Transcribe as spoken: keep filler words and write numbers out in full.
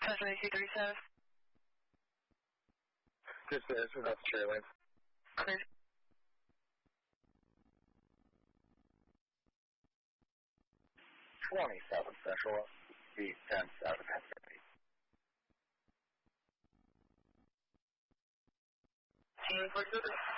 Cessna two three seven. This is, that's trailing. Clear. twenty-seven Central, speed ten seven. Team for